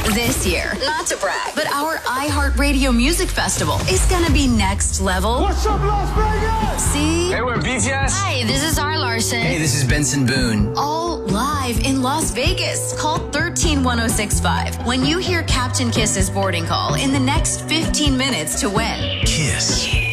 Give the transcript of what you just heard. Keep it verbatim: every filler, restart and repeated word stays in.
This year, not to brag, but our iHeartRadio Music Festival is gonna be next level. What's up, Las Vegas? See? Hey, we're B T S. Hi, this is R. Larson. Hey, this is Benson Boone. All live in Las Vegas. Call one three one oh six five when you hear Captain Kiss's boarding call in the next fifteen minutes to win. Kiss.